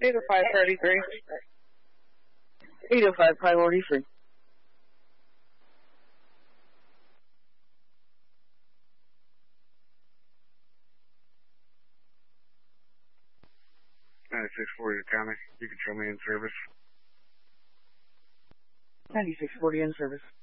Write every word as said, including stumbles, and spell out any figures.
eight oh five thirty-three. eight oh five priority free. ninety-six forty to county. You can show me in service. ninety-six forty in service.